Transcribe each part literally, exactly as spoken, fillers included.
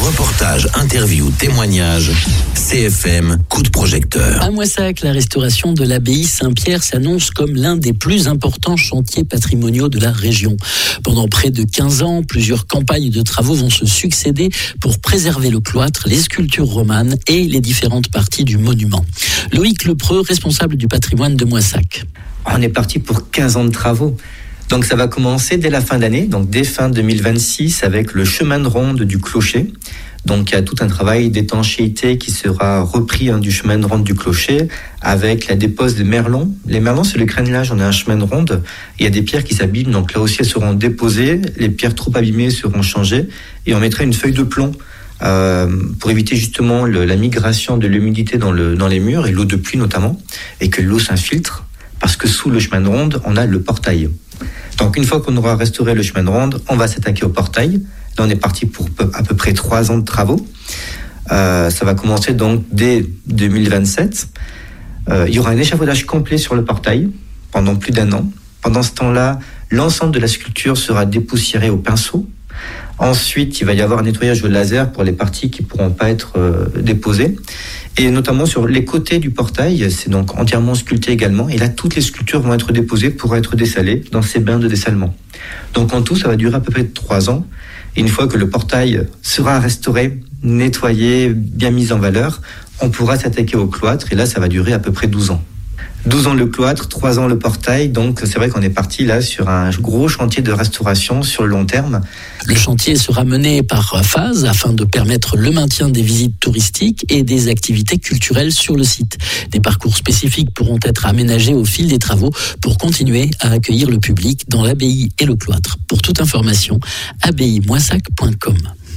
Reportages, interviews, témoignages. C F M, coup de projecteur. À Moissac, la restauration de l'abbaye Saint-Pierre s'annonce comme l'un des plus importants chantiers patrimoniaux de la région. Pendant près de quinze ans, plusieurs campagnes de travaux vont se succéder pour préserver le cloître, les sculptures romanes et les différentes parties du monument. Loïc Lepreux, responsable du patrimoine de Moissac. On est parti pour quinze ans de travaux. Donc ça va commencer dès la fin d'année, donc dès fin deux mille vingt-six avec le chemin de ronde du clocher. Donc il y a tout un travail d'étanchéité qui sera repris hein, du chemin de ronde du clocher avec la dépose des merlons. Les merlons, c'est le crénelage, on a un chemin de ronde. Il y a des pierres qui s'abîment, donc là aussi elles seront déposées. Les pierres trop abîmées seront changées et on mettra une feuille de plomb euh, pour éviter justement le, la migration de l'humidité dans, le, dans les murs et l'eau de pluie notamment, et que l'eau s'infiltre parce que sous le chemin de ronde, on a le portail. Donc une fois qu'on aura restauré le chemin de ronde, on va s'attaquer au portail. Là, on est parti pour à peu près trois ans de travaux. Euh, ça va commencer donc dès deux mille vingt-sept. Euh, il y aura un échafaudage complet sur le portail pendant plus d'un an. Pendant ce temps-là, l'ensemble de la sculpture sera dépoussiéré au pinceau. Ensuite, il va y avoir un nettoyage au laser pour les parties qui ne pourront pas être euh, déposées. Et notamment sur les côtés du portail, c'est donc entièrement sculpté également. Et là, toutes les sculptures vont être déposées pour être dessalées dans ces bains de dessalement. Donc en tout, ça va durer à peu près trois ans. Et une fois que le portail sera restauré, nettoyé, bien mis en valeur, on pourra s'attaquer au cloître. Et là, ça va durer à peu près douze ans. douze ans le cloître, trois ans le portail. Donc c'est vrai qu'on est parti là sur un gros chantier de restauration sur le long terme. Le chantier sera mené par phase afin de permettre le maintien des visites touristiques et des activités culturelles sur le site. Des parcours spécifiques pourront être aménagés au fil des travaux pour continuer à accueillir le public dans l'abbaye et le cloître. Pour toute information, abbaye moissac point com.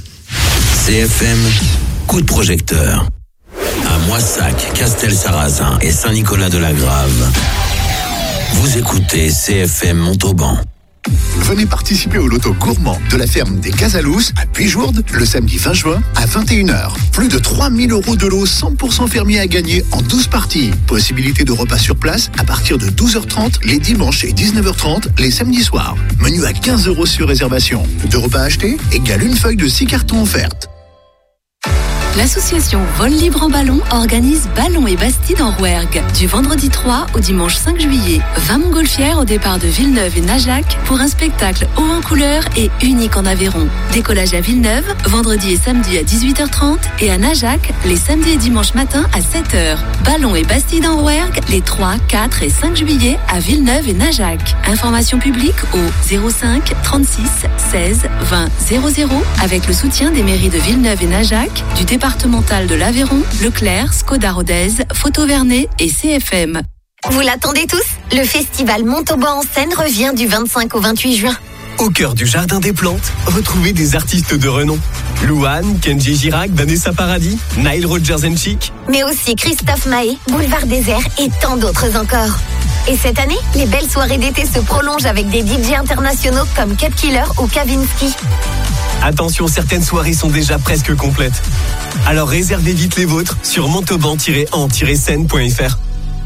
C F M, coup de projecteur. À Moissac, Castel-Sarrazin et Saint-Nicolas-de-la-Grave. Vous écoutez C F M Montauban. Venez participer au loto gourmand de la ferme des Casalous à Puijourde le samedi vingt juin à vingt et une heures. Plus de trois mille euros de lot cent pour cent fermier à gagner en douze parties. Possibilité de repas sur place à partir de douze heures trente les dimanches et dix-neuf heures trente les samedis soirs. Menu à quinze euros sur réservation. Deux repas achetés égale une feuille de six cartons offertes. L'association Vol Libre en Ballon organise Ballon et Bastide en Rouergue du vendredi trois au dimanche cinq juillet. vingt montgolfières au départ de Villeneuve et Najac pour un spectacle haut en couleur et unique en Aveyron. Décollage à Villeneuve, vendredi et samedi à dix-huit heures trente et à Najac, les samedis et dimanches matin à sept heures. Ballon et Bastide en Rouergue les trois, quatre et cinq juillet à Villeneuve et Najac. Information publique au zéro cinq trente-six seize vingt zéro zéro avec le soutien des mairies de Villeneuve et Najac, du département départemental de l'Aveyron, Leclerc, Skoda Rodez, Photo Vernet et C F M. Vous l'attendez tous ? Le festival Montauban en scène revient du vingt-cinq au vingt-huit juin. Au cœur du Jardin des Plantes, retrouvez des artistes de renom. Louane, Kenji Girac, Vanessa Paradis, Nile Rodgers and Chic. Mais aussi Christophe Maé, Boulevard Désert et tant d'autres encore. Et cette année, les belles soirées d'été se prolongent avec des D J internationaux comme Cut Killer ou Kavinsky. Attention, certaines soirées sont déjà presque complètes. Alors réservez vite les vôtres sur montauban tiret en tiret scène point f r.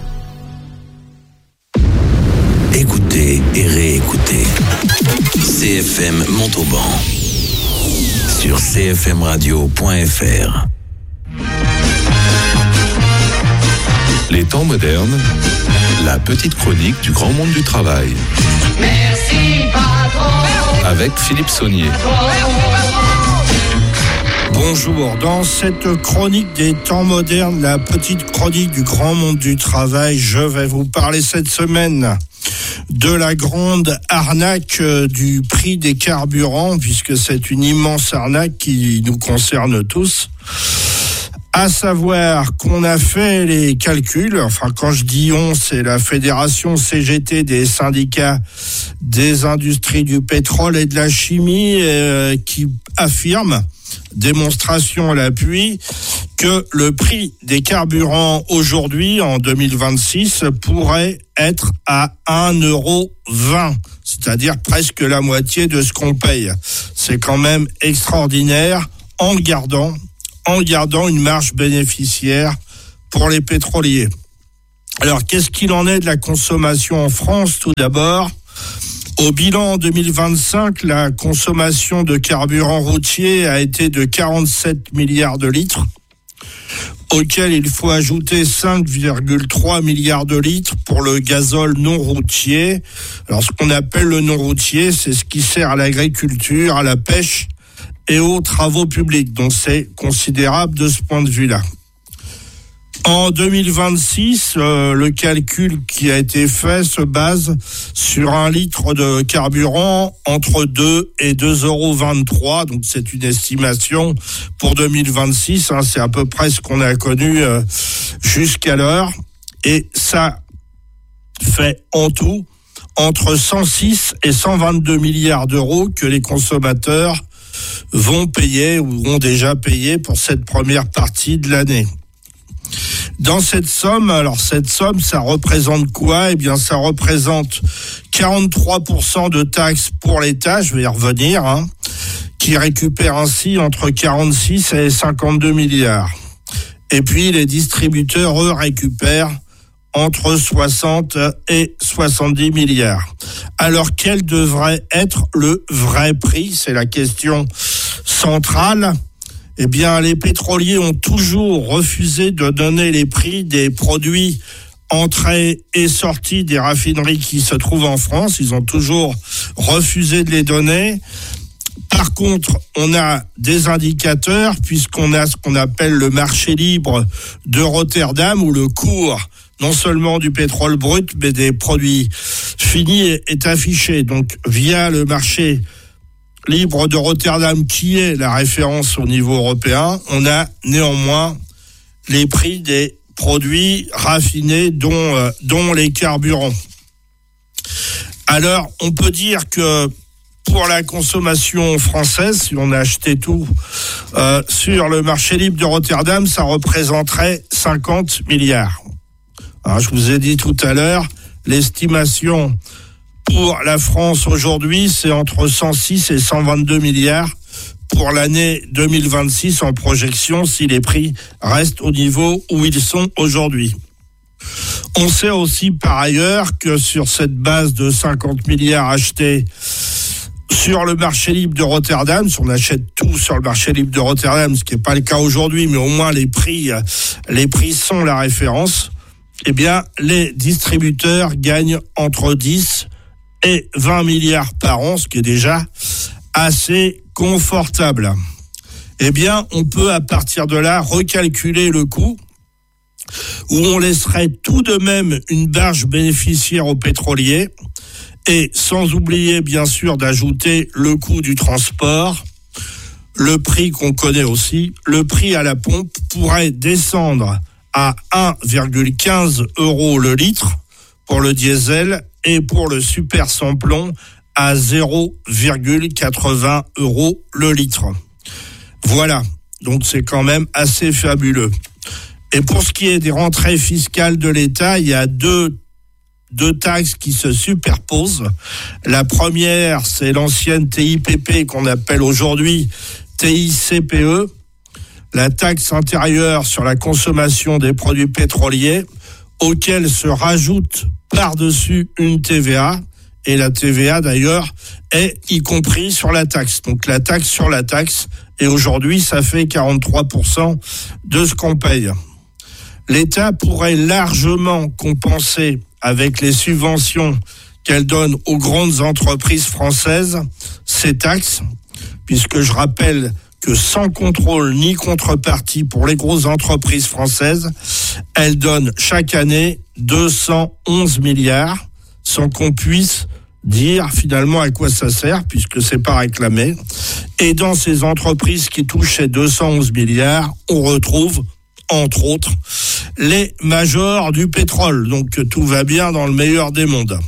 Écoutez et réécoutez C F M Montauban sur c f m radio point f r. Les temps modernes, la petite chronique du grand monde du travail. Merci patron. Avec Philippe Saunier. Bonjour, dans cette chronique des temps modernes, la petite chronique du grand monde du travail, je vais vous parler cette semaine de la grande arnaque du prix des carburants, puisque c'est une immense arnaque qui nous concerne tous. À savoir qu'on a fait les calculs, enfin quand je dis on, c'est la fédération C G T des syndicats des industries du pétrole et de la chimie euh, qui affirme, démonstration à l'appui, que le prix des carburants aujourd'hui, en deux mille vingt-six, pourrait être à un euro vingt, c'est-à-dire presque la moitié de ce qu'on paye. C'est quand même extraordinaire en le gardant, en gardant une marge bénéficiaire pour les pétroliers. Alors, qu'est-ce qu'il en est de la consommation en France, tout d'abord ? Au bilan deux mille vingt-cinq, la consommation de carburant routier a été de quarante-sept milliards de litres, auquel il faut ajouter cinq virgule trois milliards de litres pour le gazole non routier. Alors, ce qu'on appelle le non routier, c'est ce qui sert à l'agriculture, à la pêche et aux travaux publics. Donc, c'est considérable de ce point de vue-là. En deux mille vingt-six, euh, le calcul qui a été fait se base sur un litre de carburant entre deux et deux euros vingt-trois. Donc c'est une estimation pour deux mille vingt-six. Hein, c'est à peu près ce qu'on a connu euh, jusqu'à l'heure. Et ça fait en tout entre cent six et cent vingt-deux milliards d'euros que les consommateurs vont payer ou ont déjà payé pour cette première partie de l'année. Dans cette somme, alors cette somme, ça représente quoi ? Eh bien, ça représente quarante-trois pour cent de taxes pour l'État, je vais y revenir, hein, qui récupère ainsi entre quarante-six et cinquante-deux milliards. Et puis, les distributeurs, eux, récupèrent entre soixante et soixante-dix milliards. Alors, quel devrait être le vrai prix ? C'est la question centrale. Eh bien, les pétroliers ont toujours refusé de donner les prix des produits entrés et sortis des raffineries qui se trouvent en France. Ils ont toujours refusé de les donner. Par contre, on a des indicateurs puisqu'on a ce qu'on appelle le marché libre de Rotterdam où le cours non seulement du pétrole brut mais des produits finis est affiché. Donc, via le marché libre de Rotterdam, qui est la référence au niveau européen, on a néanmoins les prix des produits raffinés, dont, euh, dont les carburants. Alors, on peut dire que pour la consommation française, si on a acheté tout euh, sur le marché libre de Rotterdam, ça représenterait cinquante milliards. Alors, je vous ai dit tout à l'heure, l'estimation pour la France aujourd'hui, c'est entre cent six et cent vingt-deux milliards pour l'année deux mille vingt-six en projection si les prix restent au niveau où ils sont aujourd'hui. On sait aussi par ailleurs que sur cette base de cinquante milliards achetés sur le marché libre de Rotterdam, si on achète tout sur le marché libre de Rotterdam, ce qui n'est pas le cas aujourd'hui, mais au moins les prix, les prix sont la référence, eh bien les distributeurs gagnent entre dix et vingt milliards par an, ce qui est déjà assez confortable. Eh bien, on peut à partir de là recalculer le coût, où on laisserait tout de même une marge bénéficiaire aux pétroliers, et sans oublier bien sûr d'ajouter le coût du transport, le prix qu'on connaît aussi, le prix à la pompe pourrait descendre à un virgule quinze euros le litre pour le diesel, et pour le super sans-plomb à zéro virgule quatre-vingts euros le litre. Voilà, donc c'est quand même assez fabuleux. Et pour ce qui est des rentrées fiscales de l'État, il y a deux, deux taxes qui se superposent. La première, c'est l'ancienne T I P P qu'on appelle aujourd'hui T I C P E, la taxe intérieure sur la consommation des produits pétroliers, auquel se rajoute par-dessus une T V A, et la T V A d'ailleurs est y compris sur la taxe. Donc la taxe sur la taxe, et aujourd'hui ça fait quarante-trois pour cent de ce qu'on paye. L'État pourrait largement compenser avec les subventions qu'elle donne aux grandes entreprises françaises ces taxes, puisque je rappelle que sans contrôle ni contrepartie pour les grosses entreprises françaises, elles donnent chaque année deux cent onze milliards, sans qu'on puisse dire finalement à quoi ça sert, puisque c'est pas réclamé. Et dans ces entreprises qui touchent ces deux cent onze milliards, on retrouve, entre autres, les majors du pétrole. Donc tout va bien dans le meilleur des mondes.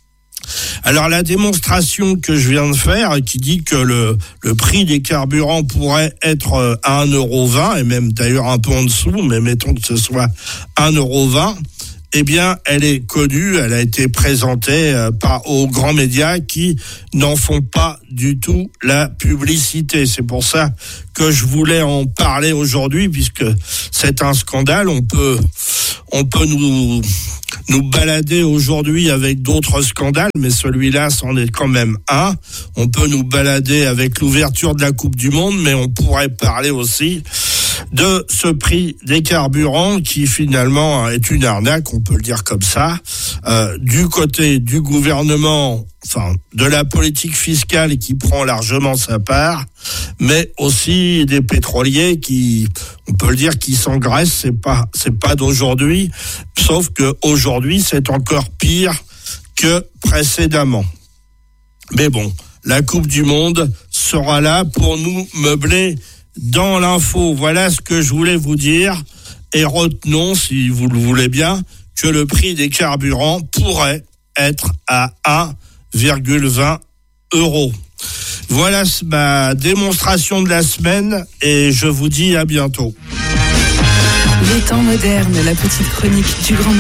Alors la démonstration que je viens de faire, qui dit que le, le prix des carburants pourrait être à un euro vingt, et même d'ailleurs un peu en dessous, mais mettons que ce soit un euro vingt, eh bien elle est connue, elle a été présentée euh, par, aux grands médias qui n'en font pas du tout la publicité. C'est pour ça que je voulais en parler aujourd'hui, puisque c'est un scandale. On peut, on peut nous nous balader aujourd'hui avec d'autres scandales, mais celui-là, c'en est quand même un. On peut nous balader avec l'ouverture de la Coupe du Monde, mais on pourrait parler aussi de ce prix des carburants qui finalement est une arnaque, on peut le dire comme ça, euh, du côté du gouvernement, enfin de la politique fiscale qui prend largement sa part, mais aussi des pétroliers qui, on peut le dire, qui s'engraissent. C'est pas, c'est pas d'aujourd'hui, sauf que aujourd'hui c'est encore pire que précédemment. Mais bon, la Coupe du Monde sera là pour nous meubler dans l'info. Voilà ce que je voulais vous dire. Et retenons, si vous le voulez bien, que le prix des carburants pourrait être à un virgule vingt euros. Voilà ma démonstration de la semaine et je vous dis à bientôt. Les temps modernes, la petite chronique du grand